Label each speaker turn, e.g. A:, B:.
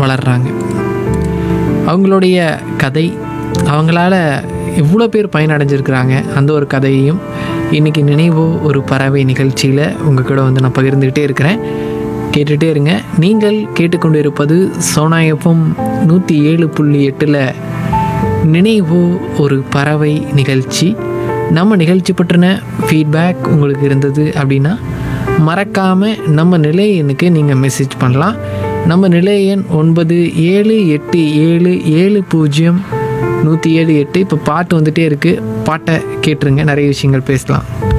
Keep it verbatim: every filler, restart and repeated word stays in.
A: வளர்கிறாங்க. அவங்களுடைய கதை, அவங்களால எவ்வளோ பேர் பயனடைஞ்சிருக்கிறாங்க, அந்த ஒரு கதையையும் இன்றைக்கி நினைவோ ஒரு பறவை நிகழ்ச்சியில் உங்கள் கூட வந்து நான் பகிர்ந்துக்கிட்டே இருக்கிறேன். கேட்டுகிட்டே இருங்க. நீங்கள் கேட்டுக்கொண்டு இருப்பது சோனா எஃப்எம் நூற்றி ஏழு புள்ளி எட்டில் நினைவோ ஒரு பறவை நிகழ்ச்சி. நம்ம நிகழ்ச்சி பற்றின ஃபீட்பேக் உங்களுக்கு இருந்தது அப்படின்னா மறக்காமல் நம்ம நிலைய எண்ணுக்கு நீங்கள் மெசேஜ் பண்ணலாம். நம்ம நிலைய எண் ஒன்பது ஏழு எட்டு ஏழு ஏழு பூஜ்ஜியம் நூற்றி ஏழு எட்டு. இப்போ பாட்டு வந்துகிட்டே இருக்குது, பாட்டை கேட்டுருங்க, நிறைய விஷயங்கள் பேசலாம்.